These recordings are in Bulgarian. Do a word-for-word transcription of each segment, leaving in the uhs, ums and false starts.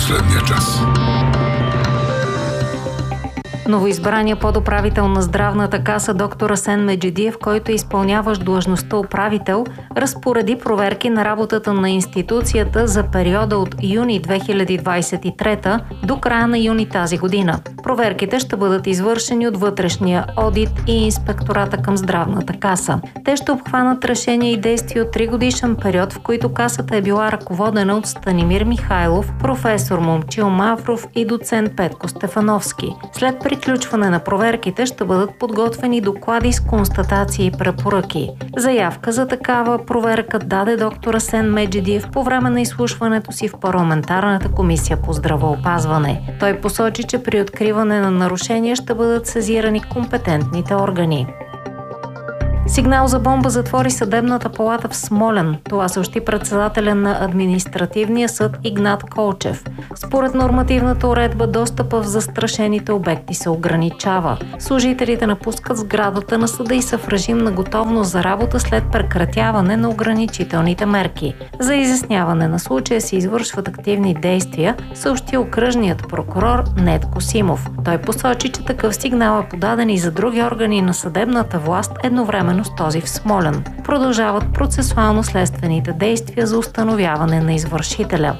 последния час. Новоизбрания подуправител на Здравната каса доктор Асен Меджидиев, който изпълняващ длъжността управител, разпореди проверки на работата на институцията за периода от юни две хиляди двадесет и трета до края на юни тази година. Проверките ще бъдат извършени от вътрешния одит и инспектората към Здравната каса. Те ще обхванат решения и действия от тригодишен период, в които касата е била ръководена от Станимир Михайлов, професор Момчил Мавров и доцент Петко Стефановски. След приключване на проверките ще бъдат подготвени доклади с констатации и препоръки. Заявка за такава проверка даде доктор Асен Меджидиев по време на изслушването си в парламентарната комисия по здравеопазване. Той посочи, че при откриване на нарушения ще бъдат сезирани компетентните органи. Сигнал за бомба затвори съдебната палата в Смолян. Това съобщи председателя на административния съд Игнат Колчев. Според нормативната уредба, достъпа в застрашените обекти се ограничава. Служителите напускат сградата на съда и са в режим на готовност за работа след прекратяване на ограничителните мерки. За изясняване на случая се извършват активни действия, съобщи окръжният прокурор Недко Симов. Той посочи, че такъв сигнал е подаден и за други органи на съдебната власт едновременно с този в Смолян. Продължават процесуално-следствените действия за установяване на извършителя.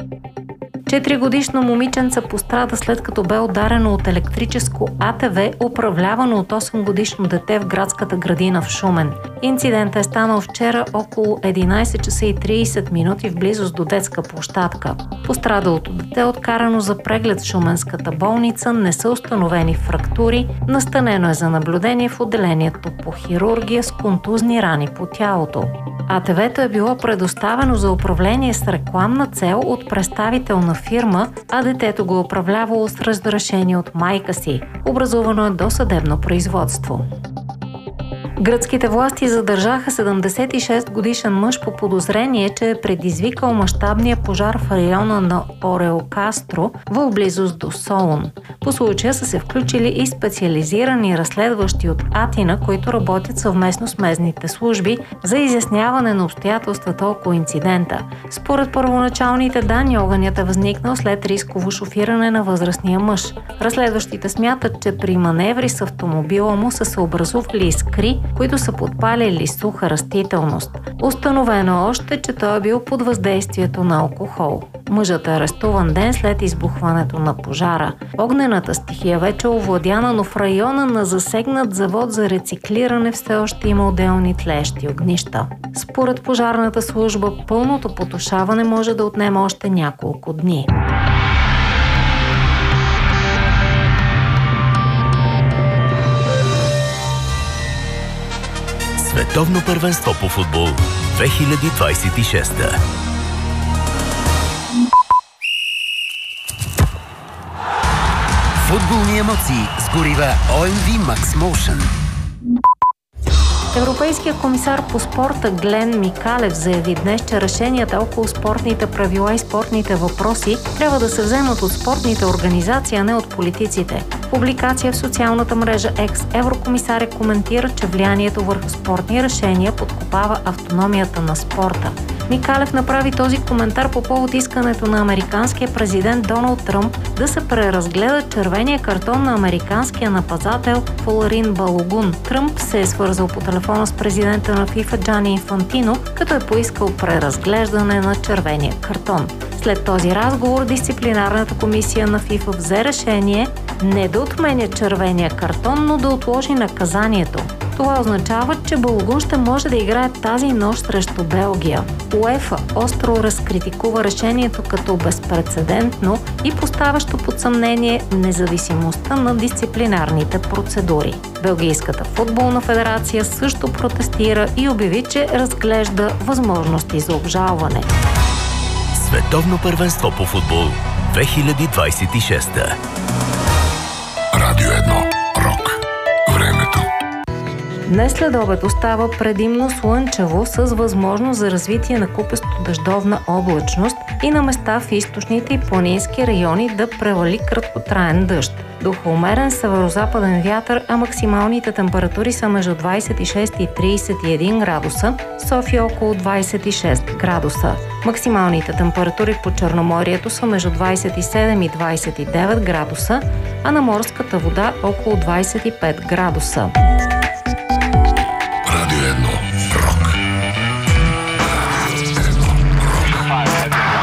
Четиригодишно момиченце пострада след като бе ударено от електрическо А Т В, управлявано от осемгодишно дете в градската градина в Шумен. Инцидентът е станал вчера около единадесет часа и тридесет минути в близост до детска площадка. Пострадалото дете е откарано за преглед в шуменската болница, не са установени фрактури, настанено е за наблюдение в отделението по хирургия с контузни рани по тялото. А Т В-то е било предоставено за управление с рекламна цел от представител на фирма, а детето го е управлявало с разрешение от майка си. Образувано е досъдебно производство. Гръцките власти задържаха седемдесет и шест годишен мъж по подозрение, че е предизвикал мащабния пожар в района на Ореокастро в близост до Солун. По случая са се включили и специализирани разследващи от Атина, които работят съвместно с местните служби за изясняване на обстоятелствата около инцидента. Според първоначалните данни, огънят е възникнал след рисково шофиране на възрастния мъж. Разследващите смятат, че при маневри с автомобила му са се образували искри, които са подпалили суха растителност. Установено е още, че той е бил под въздействието на алкохол. Мъжът е арестуван ден след избухването на пожара. Огнената стихия вече е овладяна, но в района на засегнат завод за рециклиране все още има отделни тлеещи огнища. Според пожарната служба, пълното потушаване може да отнеме още няколко дни. Световно първенство по футбол две хиляди двадесет и шеста. Футболни емоции с горива О Ем Ви Max Motion. Европейският комисар по спорта Глен Микалев заяви днес, че решенията около спортните правила и спортните въпроси трябва да се вземат от спортните организации, а не от политиците. В публикация в социалната мрежа X еврокомисарят коментира, че влиянието върху спортни решения подкопава автономията на спорта. Микалев направи този коментар по повод искането на американския президент Доналд Тръмп да се преразгледа червения картон на американския нападател Фоларин Балогун. Тръмп се е свързал по телефона с президента на ФИФА Джани Инфантино, като е поискал преразглеждане на червения картон. След този разговор дисциплинарната комисия на ФИФА взе решение не да отменя червения картон, но да отложи наказанието. Това означава, че Балогун ще може да играе тази нощ срещу Белгия. УЕФА остро разкритикува решението като безпрецедентно и поставящо под съмнение независимостта на дисциплинарните процедури. Белгийската футболна федерация също протестира и обяви, че разглежда възможности за обжалване. Световно първенство по футбол две хиляди двадесет и шеста. Радио едно. Рок. Времето. Днес след обед остава предимно слънчево с възможност за развитие на купесто дъждовна облачност и на места в източните и планински райони да превали краткотраен дъжд. Духа умерен северозападен вятър, а максималните температури са между двадесет и шест и тридесет и един градуса, София около двадесет и шест градуса. Максималните температури по Черноморието са между двадесет и седем и двадесет и девет градуса, а на морската вода около двадесет и пет градуса.